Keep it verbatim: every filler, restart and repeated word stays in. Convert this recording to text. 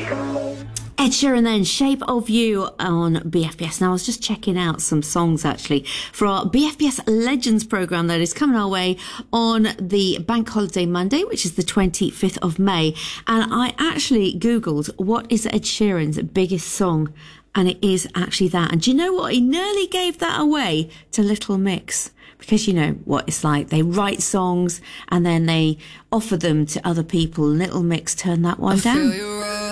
Ed Sheeran then, Shape of You on B F B S. Now, I was just checking out some songs, actually, for our B F B S Legends programme that is coming our way on the Bank Holiday Monday, which is the twenty-fifth of May. And I actually Googled, what is Ed Sheeran's biggest song? And it is actually that. And do you know what? He nearly gave that away to Little Mix. Because you know what it's like. They write songs and then they offer them to other people. Little Mix turned that one down.